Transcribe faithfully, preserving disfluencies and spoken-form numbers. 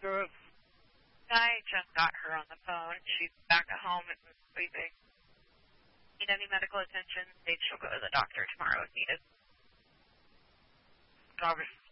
Good. I just got her on the phone. She's back at home and sleeping. Need any medical attention? Maybe she'll go to the doctor tomorrow if needed. Copy.